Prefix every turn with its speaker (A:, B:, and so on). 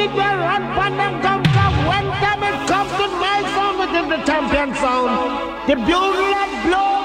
A: beat will run from them come. When time it comes to my sound, it is the champion sound. The bugle that blows.